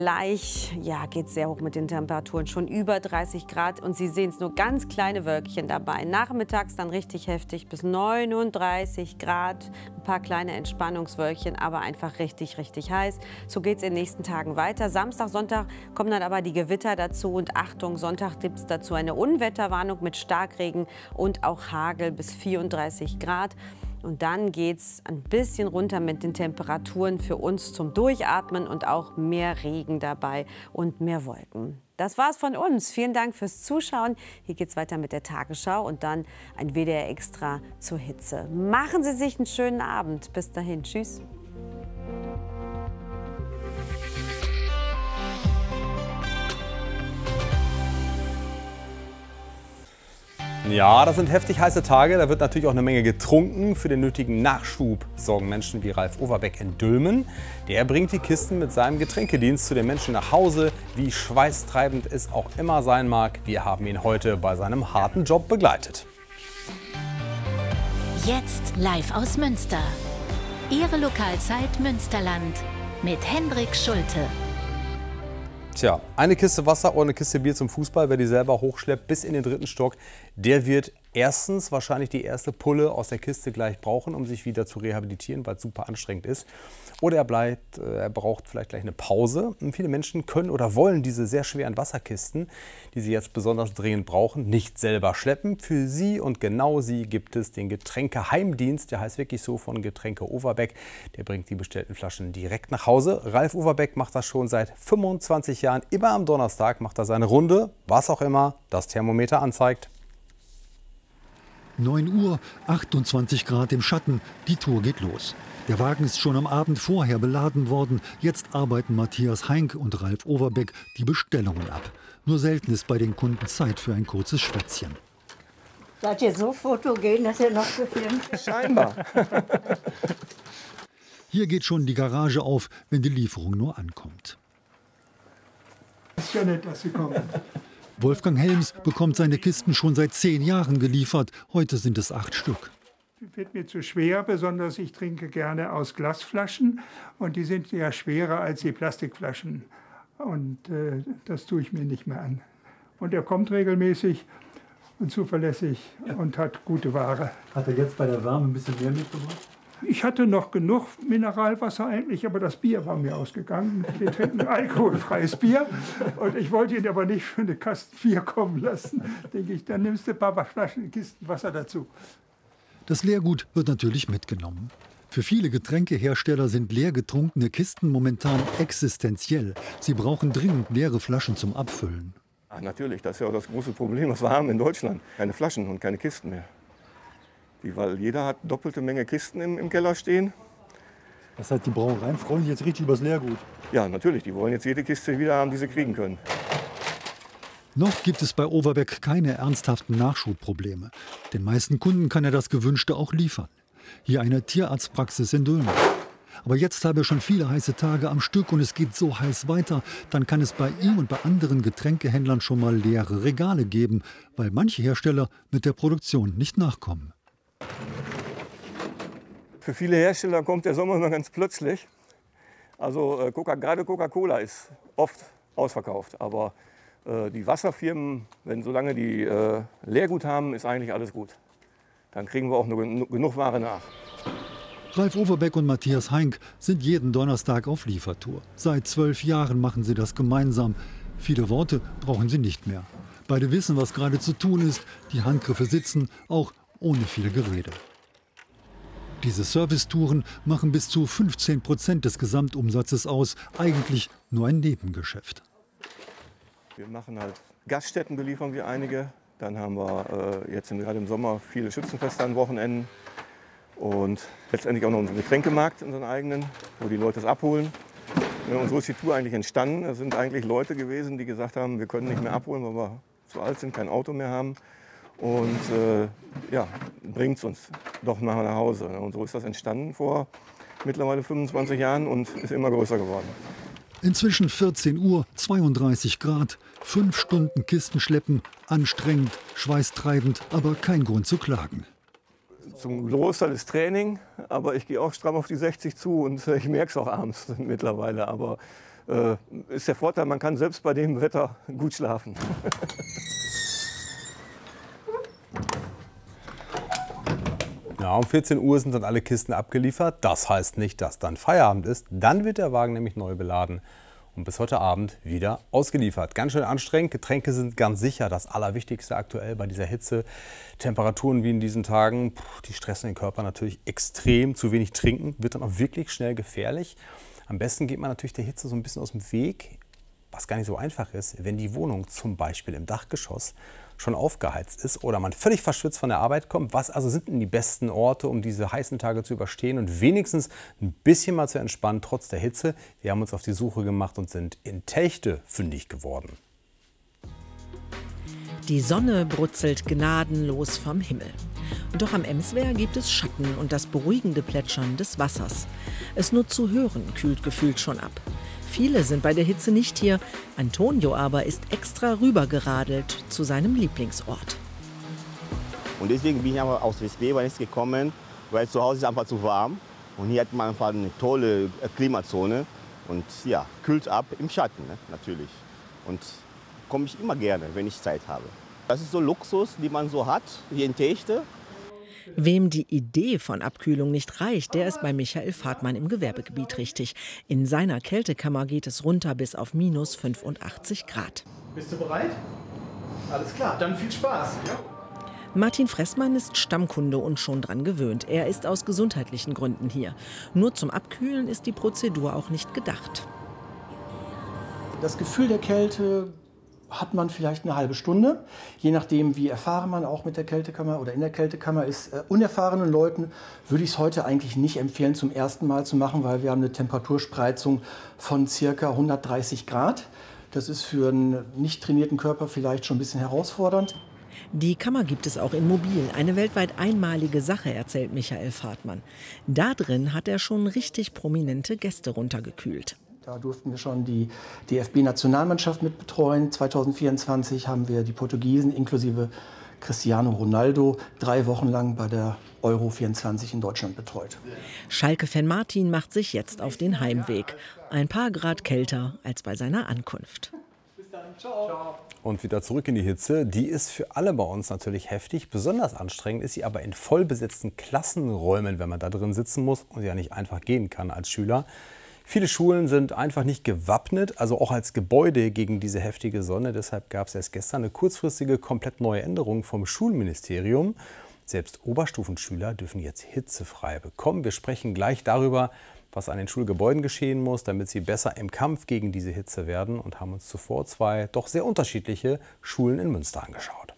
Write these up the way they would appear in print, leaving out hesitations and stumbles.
Gleich, ja, geht es sehr hoch mit den Temperaturen, schon über 30 Grad. Und Sie sehen es, nur ganz kleine Wölkchen dabei. Nachmittags dann richtig heftig bis 39 Grad. Ein paar kleine Entspannungswölkchen, aber einfach richtig, richtig heiß. So geht es in den nächsten Tagen weiter. Samstag, Sonntag kommen dann aber die Gewitter dazu. Und Achtung, Sonntag gibt es dazu eine Unwetterwarnung mit Starkregen und auch Hagel bis 34 Grad. Und dann geht es ein bisschen runter mit den Temperaturen für uns zum Durchatmen und auch mehr Regen dabei und mehr Wolken. Das war's von uns. Vielen Dank fürs Zuschauen. Hier geht's weiter mit der Tagesschau und dann ein WDR Extra zur Hitze. Machen Sie sich einen schönen Abend. Bis dahin. Tschüss. Ja, das sind heftig heiße Tage. Da wird natürlich auch eine Menge getrunken. Für den nötigen Nachschub sorgen Menschen wie Ralf Overbeck in Dülmen. Der bringt die Kisten mit seinem Getränkedienst zu den Menschen nach Hause. Wie schweißtreibend es auch immer sein mag, wir haben ihn heute bei seinem harten Job begleitet. Jetzt live aus Münster. Ihre Lokalzeit Münsterland mit Hendrik Schulte. Tja, eine Kiste Wasser oder eine Kiste Bier zum Fußball, wer die selber hochschleppt bis in den 3. Stock, der wird erstens wahrscheinlich die erste Pulle aus der Kiste gleich brauchen, um sich wieder zu rehabilitieren, weil es super anstrengend ist. Oder er braucht vielleicht gleich eine Pause. Und viele Menschen können oder wollen diese sehr schweren Wasserkisten, die sie jetzt besonders dringend brauchen, nicht selber schleppen. Für sie und genau sie gibt es den Getränkeheimdienst, der heißt wirklich so, von Getränke Overbeck. Der bringt die bestellten Flaschen direkt nach Hause. Ralf Overbeck macht das schon seit 25 Jahren. Immer am Donnerstag macht er seine Runde, was auch immer das Thermometer anzeigt. 9 Uhr, 28 Grad im Schatten. Die Tour geht los. Der Wagen ist schon am Abend vorher beladen worden. Jetzt arbeiten Matthias Heink und Ralf Overbeck die Bestellungen ab. Nur selten ist bei den Kunden Zeit für ein kurzes Schwätzchen. Seid ihr so fotogen, dass ihr noch gefilmt? Scheinbar. Hier geht schon die Garage auf, wenn die Lieferung nur ankommt. Ist ja nett, dass Sie kommen. Wolfgang Helms bekommt seine Kisten schon seit 10 Jahren geliefert. Heute sind es 8 Stück. Wird mir zu schwer, besonders ich trinke gerne aus Glasflaschen und die sind ja schwerer als die Plastikflaschen. Und das tue ich mir nicht mehr an. Und er kommt regelmäßig und zuverlässig und hat gute Ware. Hat er jetzt bei der Wärme ein bisschen mehr mitgebracht? Ich hatte noch genug Mineralwasser eigentlich, aber das Bier war mir ausgegangen. Wir trinken alkoholfreies Bier und ich wollte ihn aber nicht für eine Kasten Bier kommen lassen. Denke ich, dann nimmst du ein paar Flaschen Kisten Wasser dazu. Das Leergut wird natürlich mitgenommen. Für viele Getränkehersteller sind leer getrunkene Kisten momentan existenziell. Sie brauchen dringend leere Flaschen zum Abfüllen. Ach, natürlich, das ist ja auch das große Problem, was wir haben in Deutschland. Keine Flaschen und keine Kisten mehr. Weil jeder hat doppelte Menge Kisten im Keller stehen. Das heißt, die Brauereien freuen sich jetzt richtig über das Leergut? Ja, natürlich, die wollen jetzt jede Kiste wieder haben, die sie kriegen können. Noch gibt es bei Overbeck keine ernsthaften Nachschubprobleme. Den meisten Kunden kann er das Gewünschte auch liefern. Hier eine Tierarztpraxis in Dülmen. Aber jetzt habe er schon viele heiße Tage am Stück und es geht so heiß weiter, dann kann es bei ihm und bei anderen Getränkehändlern schon mal leere Regale geben, weil manche Hersteller mit der Produktion nicht nachkommen. Für viele Hersteller kommt der Sommer immer ganz plötzlich. Also gerade Coca-Cola ist oft ausverkauft, aber die Wasserfirmen, solange die Leergut haben, ist eigentlich alles gut. Dann kriegen wir auch nur genug Ware nach. Ralf Overbeck und Matthias Heink sind jeden Donnerstag auf Liefertour. Seit 12 Jahren machen sie das gemeinsam. Viele Worte brauchen sie nicht mehr. Beide wissen, was gerade zu tun ist. Die Handgriffe sitzen, auch ohne viel Gerede. Diese Servicetouren machen bis zu 15% des Gesamtumsatzes aus. Eigentlich nur ein Nebengeschäft. Wir machen halt Gaststätten, beliefern wir einige. Dann haben wir jetzt gerade im Sommer viele Schützenfeste an Wochenenden. Und letztendlich auch noch unseren Getränkemarkt, unseren eigenen, wo die Leute es abholen. Und so ist die Tour eigentlich entstanden. Es sind eigentlich Leute gewesen, die gesagt haben, wir können nicht mehr abholen, weil wir zu alt sind, kein Auto mehr haben. Und ja, bringt es uns doch nach Hause. Und so ist das entstanden vor mittlerweile 25 Jahren und ist immer größer geworden. Inzwischen 14 Uhr, 32 Grad, 5 Stunden Kisten schleppen, anstrengend, schweißtreibend, aber kein Grund zu klagen. Zum Großteil ist Training, aber ich gehe auch stramm auf die 60 zu und ich merke es auch abends mittlerweile. Aber ist der Vorteil, man kann selbst bei dem Wetter gut schlafen. Ja, um 14 Uhr sind dann alle Kisten abgeliefert. Das heißt nicht, dass dann Feierabend ist. Dann wird der Wagen nämlich neu beladen und bis heute Abend wieder ausgeliefert. Ganz schön anstrengend. Getränke sind ganz sicher das Allerwichtigste aktuell bei dieser Hitze. Temperaturen wie in diesen Tagen, die stressen den Körper natürlich extrem. Zu wenig trinken wird dann auch wirklich schnell gefährlich. Am besten geht man natürlich der Hitze so ein bisschen aus dem Weg, was gar nicht so einfach ist, wenn die Wohnung zum Beispiel im Dachgeschoss schon aufgeheizt ist oder man völlig verschwitzt von der Arbeit kommt. Was also sind denn die besten Orte, um diese heißen Tage zu überstehen und wenigstens ein bisschen mal zu entspannen, trotz der Hitze? Wir haben uns auf die Suche gemacht und sind in Telchte fündig geworden. Die Sonne brutzelt gnadenlos vom Himmel. Doch am Emswehr gibt es Schatten und das beruhigende Plätschern des Wassers. Es nur zu hören kühlt gefühlt schon ab. Viele sind bei der Hitze nicht hier. Antonio aber ist extra rübergeradelt zu seinem Lieblingsort. Und deswegen bin ich aber aus Westbevernis gekommen, weil zu Hause ist einfach zu warm. Und hier hat man einfach eine tolle Klimazone. Und ja, kühlt ab im Schatten, ne? Natürlich. Und komme ich immer gerne, wenn ich Zeit habe. Das ist so Luxus, die man so hat hier in Telchte. Wem die Idee von Abkühlung nicht reicht, der ist bei Michael Fahrtmann im Gewerbegebiet richtig. In seiner Kältekammer geht es runter bis auf minus 85 Grad. Bist du bereit? Alles klar, dann viel Spaß. Ja? Martin Fressmann ist Stammkunde und schon dran gewöhnt. Er ist aus gesundheitlichen Gründen hier. Nur zum Abkühlen ist die Prozedur auch nicht gedacht. Das Gefühl der Kälte hat man vielleicht eine halbe Stunde, je nachdem, wie erfahren man auch mit der Kältekammer oder in der Kältekammer ist. Unerfahrenen Leuten würde ich es heute eigentlich nicht empfehlen, zum ersten Mal zu machen, weil wir haben eine Temperaturspreizung von ca. 130 Grad. Das ist für einen nicht trainierten Körper vielleicht schon ein bisschen herausfordernd. Die Kammer gibt es auch in Mobil, eine weltweit einmalige Sache, erzählt Michael Fahrtmann. Da drin hat er schon richtig prominente Gäste runtergekühlt. Da durften wir schon die DFB-Nationalmannschaft mit betreuen. 2024 haben wir die Portugiesen inklusive Cristiano Ronaldo 3 Wochen lang bei der Euro 24 in Deutschland betreut. Schalke-Fan Martin macht sich jetzt auf den Heimweg. Ein paar Grad kälter als bei seiner Ankunft. Bis dann, ciao. Und wieder zurück in die Hitze. Die ist für alle bei uns natürlich heftig. Besonders anstrengend ist sie aber in vollbesetzten Klassenräumen, wenn man da drin sitzen muss und ja nicht einfach gehen kann als Schüler. Viele Schulen sind einfach nicht gewappnet, also auch als Gebäude gegen diese heftige Sonne. Deshalb gab es erst gestern eine kurzfristige, komplett neue Änderung vom Schulministerium. Selbst Oberstufenschüler dürfen jetzt hitzefrei bekommen. Wir sprechen gleich darüber, was an den Schulgebäuden geschehen muss, damit sie besser im Kampf gegen diese Hitze werden, und haben uns zuvor 2 doch sehr unterschiedliche Schulen in Münster angeschaut.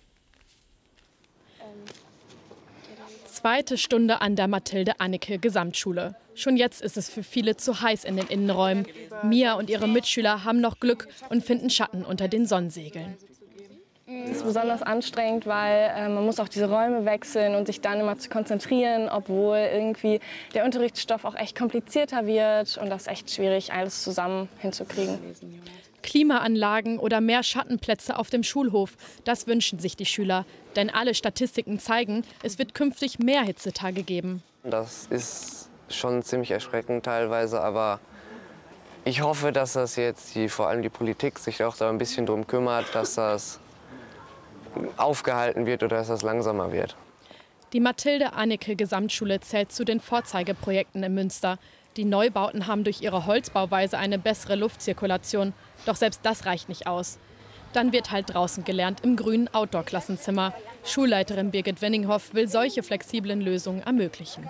Zweite Stunde an der Mathilde-Anneke-Gesamtschule. Schon jetzt ist es für viele zu heiß in den Innenräumen. Mia und ihre Mitschüler haben noch Glück und finden Schatten unter den Sonnensegeln. Es ist besonders anstrengend, weil man muss auch diese Räume wechseln und sich dann immer zu konzentrieren, obwohl irgendwie der Unterrichtsstoff auch echt komplizierter wird und das ist echt schwierig, alles zusammen hinzukriegen. Klimaanlagen oder mehr Schattenplätze auf dem Schulhof, das wünschen sich die Schüler. Denn alle Statistiken zeigen, es wird künftig mehr Hitzetage geben. Das ist schon ziemlich erschreckend teilweise, aber ich hoffe, dass das jetzt vor allem die Politik sich auch da ein bisschen drum kümmert, dass das aufgehalten wird oder dass das langsamer wird. Die Mathilde-Anneke-Gesamtschule zählt zu den Vorzeigeprojekten in Münster. Die Neubauten haben durch ihre Holzbauweise eine bessere Luftzirkulation. Doch selbst das reicht nicht aus. Dann wird halt draußen gelernt im grünen Outdoor-Klassenzimmer. Schulleiterin Birgit Wenninghoff will solche flexiblen Lösungen ermöglichen.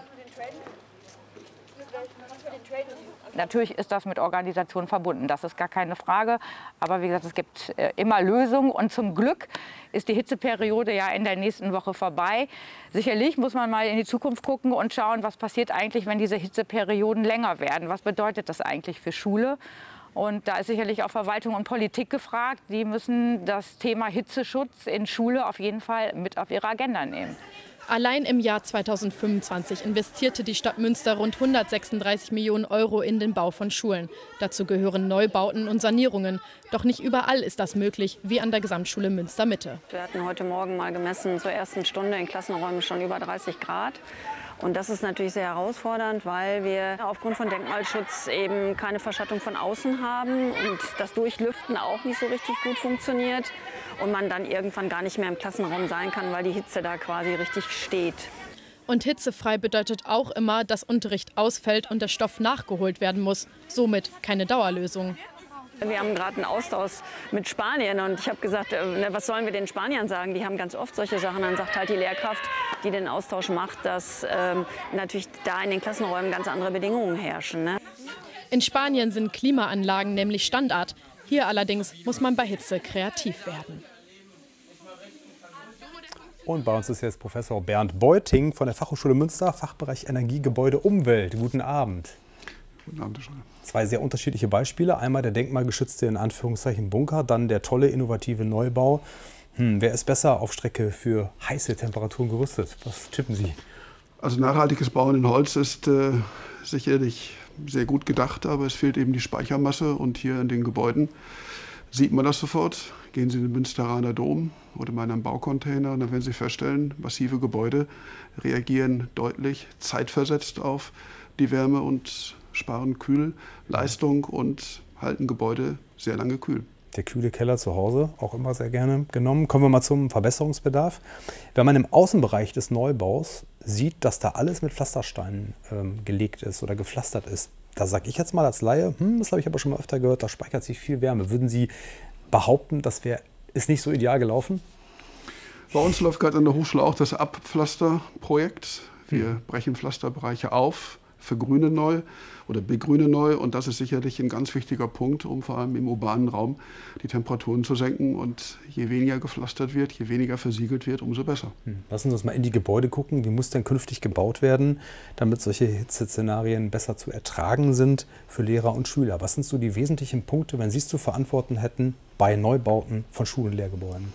Natürlich ist das mit Organisation verbunden, das ist gar keine Frage. Aber wie gesagt, es gibt immer Lösungen und zum Glück ist die Hitzeperiode ja in der nächsten Woche vorbei. Sicherlich muss man mal in die Zukunft gucken und schauen, was passiert eigentlich, wenn diese Hitzeperioden länger werden. Was bedeutet das eigentlich für Schule? Und da ist sicherlich auch Verwaltung und Politik gefragt. Die müssen das Thema Hitzeschutz in Schule auf jeden Fall mit auf ihre Agenda nehmen. Allein im Jahr 2025 investierte die Stadt Münster rund 136 Millionen Euro in den Bau von Schulen. Dazu gehören Neubauten und Sanierungen. Doch nicht überall ist das möglich, wie an der Gesamtschule Münster-Mitte. Wir hatten heute Morgen mal gemessen, zur ersten Stunde in Klassenräumen schon über 30 Grad. Und das ist natürlich sehr herausfordernd, weil wir aufgrund von Denkmalschutz eben keine Verschattung von außen haben und das Durchlüften auch nicht so richtig gut funktioniert und man dann irgendwann gar nicht mehr im Klassenraum sein kann, weil die Hitze da quasi richtig steht. Und hitzefrei bedeutet auch immer, dass Unterricht ausfällt und der Stoff nachgeholt werden muss. Somit keine Dauerlösung. Wir haben gerade einen Austausch mit Spanien und ich habe gesagt, was sollen wir den Spaniern sagen? Die haben ganz oft solche Sachen. Dann sagt halt die Lehrkraft, die den Austausch macht, dass natürlich da in den Klassenräumen ganz andere Bedingungen herrschen. Ne? In Spanien sind Klimaanlagen nämlich Standard. Hier allerdings muss man bei Hitze kreativ werden. Und bei uns ist jetzt Professor Bernd Beuting von der Fachhochschule Münster, Fachbereich Energie, Gebäude, Umwelt. Guten Abend. Guten Abend, Herr Schröder. Zwei sehr unterschiedliche Beispiele. Einmal der denkmalgeschützte in Anführungszeichen Bunker, dann der tolle innovative Neubau. Wer ist besser auf Strecke für heiße Temperaturen gerüstet? Was tippen Sie? Also nachhaltiges Bauen in Holz ist sicherlich sehr gut gedacht, aber es fehlt eben die Speichermasse. Und hier in den Gebäuden sieht man das sofort. Gehen Sie in den Münsteraner Dom oder mal in einen Baucontainer und dann werden Sie feststellen, massive Gebäude reagieren deutlich zeitversetzt auf die Wärme und sparen Kühlleistung und halten Gebäude sehr lange kühl. Der kühle Keller zu Hause, auch immer sehr gerne genommen. Kommen wir mal zum Verbesserungsbedarf. Wenn man im Außenbereich des Neubaus sieht, dass da alles mit Pflastersteinen gelegt ist oder gepflastert ist, da sage ich jetzt mal als Laie, das habe ich aber schon mal öfter gehört, da speichert sich viel Wärme. Würden Sie behaupten, das ist nicht so ideal gelaufen? Bei uns läuft gerade an der Hochschule auch das Abpflasterprojekt. Wir brechen Pflasterbereiche auf, vergrünen neu oder begrünen neu. Und das ist sicherlich ein ganz wichtiger Punkt, um vor allem im urbanen Raum die Temperaturen zu senken. Und je weniger gepflastert wird, je weniger versiegelt wird, umso besser. Lassen Sie uns mal in die Gebäude gucken. Wie muss denn künftig gebaut werden, damit solche Hitzeszenarien besser zu ertragen sind für Lehrer und Schüler? Was sind so die wesentlichen Punkte, wenn Sie es zu verantworten hätten, bei Neubauten von Schulen und Lehrgebäuden?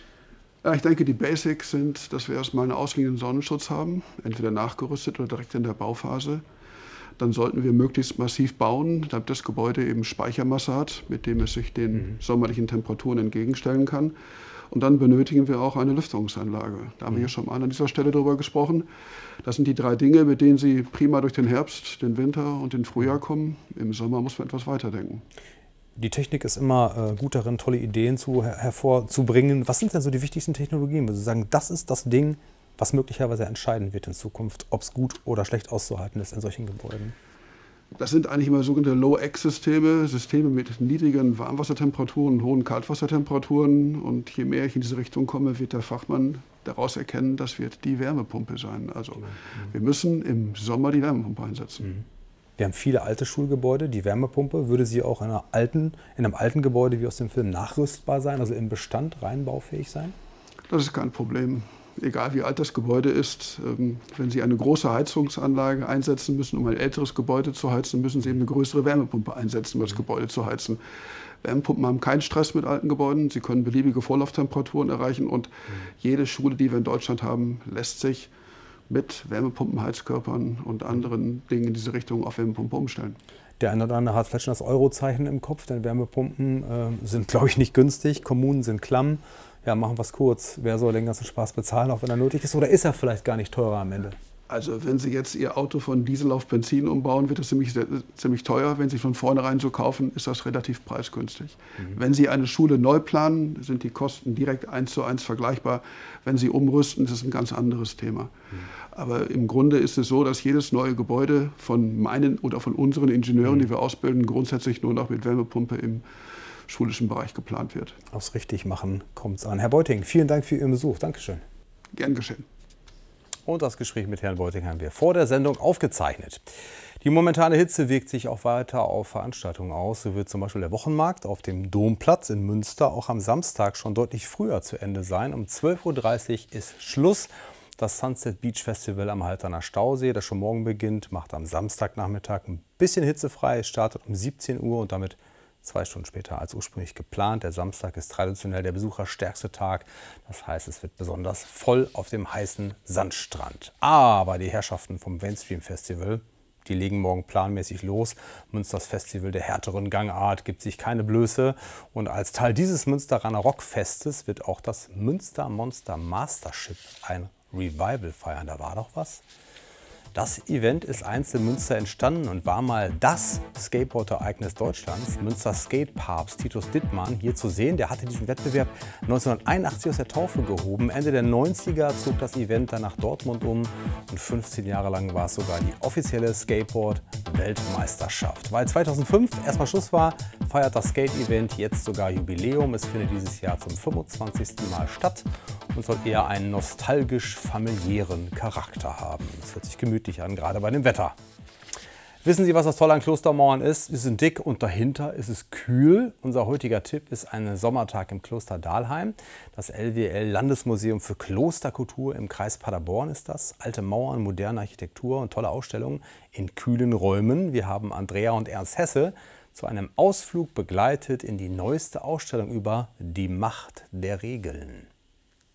Ja, ich denke, die Basics sind, dass wir erstmal einen ausliegenden Sonnenschutz haben, entweder nachgerüstet oder direkt in der Bauphase. Dann sollten wir möglichst massiv bauen, damit das Gebäude eben Speichermasse hat, mit dem es sich den sommerlichen Temperaturen entgegenstellen kann. Und dann benötigen wir auch eine Lüftungsanlage. Da haben wir ja schon mal an dieser Stelle drüber gesprochen. Das sind die drei Dinge, mit denen Sie prima durch den Herbst, den Winter und den Frühjahr kommen. Im Sommer muss man etwas weiterdenken. Die Technik ist immer gut darin, tolle Ideen hervorzubringen. Was sind denn so die wichtigsten Technologien? Würden Sie sagen, das ist das Ding, was möglicherweise entscheiden wird in Zukunft, ob es gut oder schlecht auszuhalten ist in solchen Gebäuden? Das sind eigentlich immer sogenannte Low-X-Systeme, Systeme mit niedrigen Warmwassertemperaturen und hohen Kaltwassertemperaturen. Und je mehr ich in diese Richtung komme, wird der Fachmann daraus erkennen, das wird die Wärmepumpe sein. Also wir müssen im Sommer die Wärmepumpe einsetzen. Wir haben viele alte Schulgebäude. Die Wärmepumpe, würde sie auch in einem alten Gebäude wie aus dem Film nachrüstbar sein, also im Bestand rein baufähig sein? Das ist kein Problem. Egal wie alt das Gebäude ist, wenn Sie eine große Heizungsanlage einsetzen müssen, um ein älteres Gebäude zu heizen, müssen Sie eben eine größere Wärmepumpe einsetzen, um das Gebäude zu heizen. Wärmepumpen haben keinen Stress mit alten Gebäuden. Sie können beliebige Vorlauftemperaturen erreichen. Und jede Schule, die wir in Deutschland haben, lässt sich mit Wärmepumpenheizkörpern und anderen Dingen in diese Richtung auf Wärmepumpe umstellen. Der eine oder andere hat vielleicht schon das Eurozeichen im Kopf, denn Wärmepumpen sind, glaube ich, nicht günstig. Kommunen sind klamm. Ja, machen wir es kurz. Wer soll den ganzen Spaß bezahlen, auch wenn er nötig ist? Oder ist er vielleicht gar nicht teurer am Ende? Also wenn Sie jetzt Ihr Auto von Diesel auf Benzin umbauen, wird das ziemlich teuer. Wenn Sie von vornherein so kaufen, ist das relativ preisgünstig. Wenn Sie eine Schule neu planen, sind die Kosten direkt 1:1 vergleichbar. Wenn Sie umrüsten, ist es ein ganz anderes Thema. Aber im Grunde ist es so, dass jedes neue Gebäude von meinen oder von unseren Ingenieuren, die wir ausbilden, grundsätzlich nur noch mit Wärmepumpe im schulischen Bereich geplant wird. Aufs Richtigmachen kommt es an. Herr Beuting, vielen Dank für Ihren Besuch. Dankeschön. Gern geschehen. Und das Gespräch mit Herrn Beuting haben wir vor der Sendung aufgezeichnet. Die momentane Hitze wirkt sich auch weiter auf Veranstaltungen aus. So wird zum Beispiel der Wochenmarkt auf dem Domplatz in Münster auch am Samstag schon deutlich früher zu Ende sein. Um 12:30 Uhr ist Schluss. Das Sunset Beach Festival am Halterner Stausee, das schon morgen beginnt, macht am Samstagnachmittag ein bisschen hitzefrei. Es startet um 17 Uhr und damit 2 Stunden später als ursprünglich geplant. Der Samstag ist traditionell der besucherstärkste Tag. Das heißt, es wird besonders voll auf dem heißen Sandstrand. Aber die Herrschaften vom Mainstream Festival, die legen morgen planmäßig los. Münsters Festival der härteren Gangart gibt sich keine Blöße. Und als Teil dieses Münsteraner Rockfestes wird auch das Münster Monster Mastership ein Revival feiern. Da war doch was. Das Event ist einst in Münster entstanden und war mal das Skateboard-Ereignis Deutschlands. Münster Skate-Papst Titus Dittmann hier zu sehen. Der hatte diesen Wettbewerb 1981 aus der Taufe gehoben. Ende der 90er zog das Event dann nach Dortmund um und 15 Jahre lang war es sogar die offizielle Skateboard-Weltmeisterschaft. Weil 2005 erstmal Schluss war, feiert das Skate-Event jetzt sogar Jubiläum. Es findet dieses Jahr zum 25. Mal statt und soll eher einen nostalgisch-familiären Charakter haben. Es hört sich gemütlich an, gerade bei dem Wetter. Wissen Sie, was das Tolle an Klostermauern ist? Sie sind dick und dahinter ist es kühl. Unser heutiger Tipp ist ein Sommertag im Kloster Dahlheim. Das LWL Landesmuseum für Klosterkultur im Kreis Paderborn ist das. Alte Mauern, moderne Architektur und tolle Ausstellungen in kühlen Räumen. Wir haben Andrea und Ernst Hesse zu einem Ausflug begleitet in die neueste Ausstellung über die Macht der Regeln.